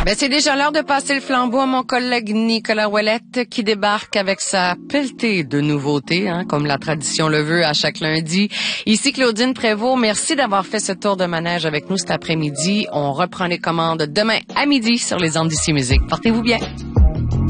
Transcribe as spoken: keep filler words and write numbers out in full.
Ben, c'est déjà l'heure de passer le flambeau à mon collègue Nicolas Ouellette qui débarque avec sa pelletée de nouveautés, hein, comme la tradition le veut à chaque lundi. Ici Claudine Prévost, merci d'avoir fait ce tour de manège avec nous cet après-midi. On reprend les commandes demain à midi sur les ondes d'Ici Musique. Portez-vous bien.